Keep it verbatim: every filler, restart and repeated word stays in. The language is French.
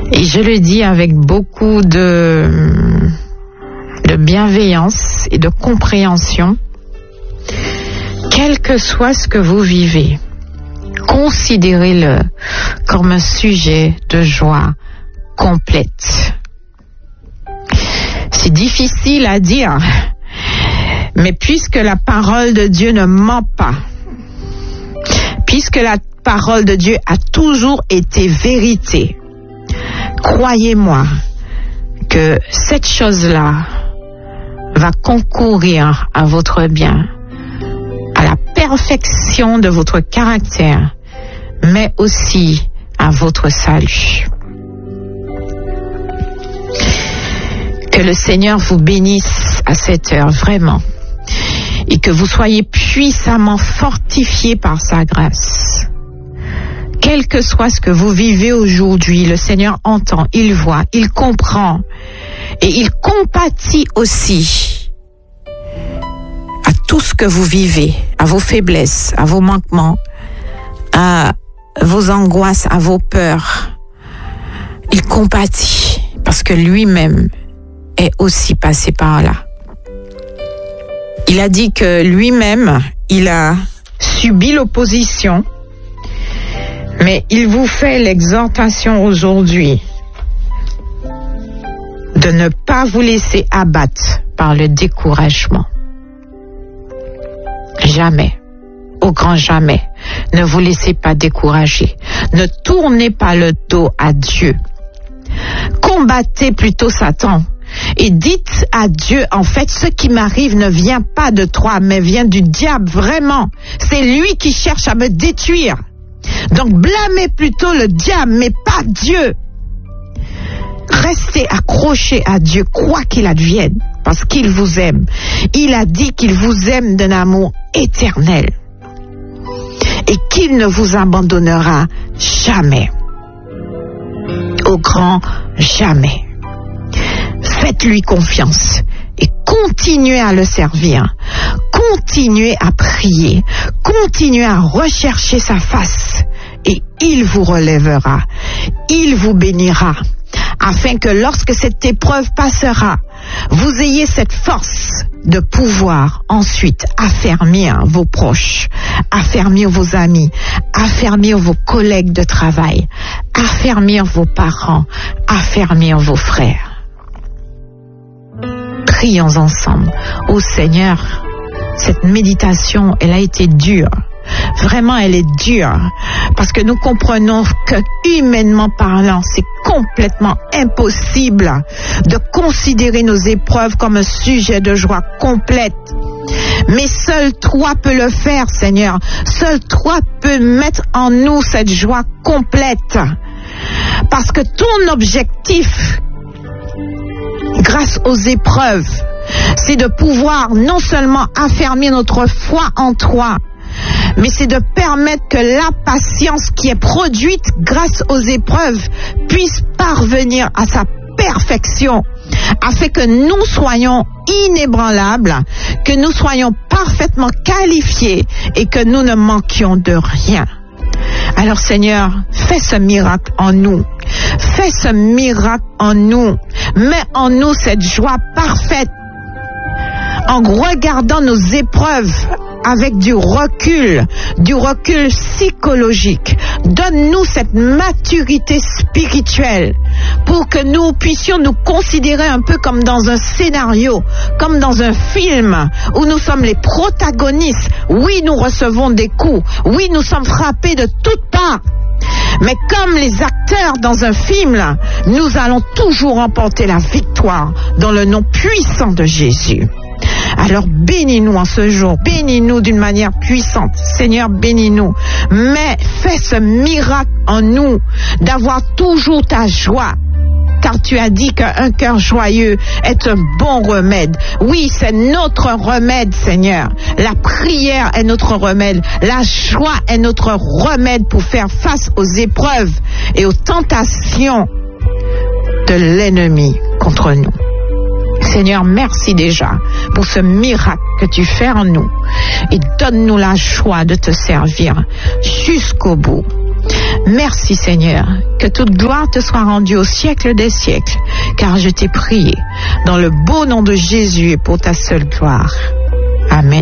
Et je le dis avec beaucoup de, de bienveillance et de compréhension. Quel que soit ce que vous vivez, considérez-le comme un sujet de joie complète. C'est difficile à dire, mais puisque la parole de Dieu ne ment pas, puisque la parole de Dieu a toujours été vérité, croyez-moi que cette chose-là va concourir à votre bien, à la perfection de votre caractère, mais aussi à votre salut. Que le Seigneur vous bénisse à cette heure, vraiment, et que vous soyez puissamment fortifiés par sa grâce. Quel que soit ce que vous vivez aujourd'hui, le Seigneur entend, il voit, il comprend, et il compatit aussi à tout ce que vous vivez, à vos faiblesses, à vos manquements, à vos angoisses, à vos peurs. Il compatit parce que lui-même est aussi passé par là. Il a dit que lui-même, il a subi l'opposition, mais il vous fait l'exhortation aujourd'hui de ne pas vous laisser abattre par le découragement. Jamais, au grand jamais, ne vous laissez pas décourager. Ne tournez pas le dos à Dieu. Combattez plutôt Satan. Et dites à Dieu, en fait, ce qui m'arrive ne vient pas de toi, mais vient du diable, vraiment. C'est lui qui cherche à me détruire. Donc blâmez plutôt le diable, mais pas Dieu. Restez accrochés à Dieu, quoi qu'il advienne, parce qu'il vous aime. Il a dit qu'il vous aime d'un amour éternel et qu'il ne vous abandonnera jamais. Au grand jamais. Faites-lui confiance et continuez à le servir. Continuez à prier. Continuez à rechercher sa face et il vous relèvera. Il vous bénira afin que lorsque cette épreuve passera, vous ayez cette force de pouvoir ensuite affermir vos proches, affermir vos amis, affermir vos collègues de travail, affermir vos parents, affermir vos frères. Prions ensemble. Ô Seigneur, cette méditation, elle a été dure. Vraiment, elle est dure. Parce que nous comprenons que, humainement parlant, c'est complètement impossible de considérer nos épreuves comme un sujet de joie complète. Mais seul toi peux le faire, Seigneur. Seul toi peux mettre en nous cette joie complète. Parce que ton objectif, grâce aux épreuves, c'est de pouvoir non seulement affermir notre foi en toi, mais c'est de permettre que la patience qui est produite grâce aux épreuves puisse parvenir à sa perfection, afin que nous soyons inébranlables, que nous soyons parfaitement qualifiés et que nous ne manquions de rien. Alors Seigneur, fais ce miracle en nous. Fais ce miracle en nous. Mets en nous cette joie parfaite en regardant nos épreuves avec du recul, du recul psychologique. Donne-nous cette maturité spirituelle pour que nous puissions nous considérer un peu comme dans un scénario, comme dans un film où nous sommes les protagonistes. Oui, nous recevons des coups. Oui, nous sommes frappés de toutes parts. Mais comme les acteurs dans un film, là, nous allons toujours remporter la victoire dans le nom puissant de Jésus. Alors bénis-nous en ce jour, bénis-nous d'une manière puissante. Seigneur, bénis-nous. Mais fais ce miracle en nous d'avoir toujours ta joie. Car tu as dit qu'un cœur joyeux est un bon remède. Oui, c'est notre remède, Seigneur. La prière est notre remède. La joie est notre remède pour faire face aux épreuves et aux tentations de l'ennemi contre nous. Seigneur, merci déjà pour ce miracle que tu fais en nous et donne-nous la joie de te servir jusqu'au bout. Merci Seigneur, que toute gloire te soit rendue au siècle des siècles, car je t'ai prié dans le beau nom de Jésus et pour ta seule gloire. Amen.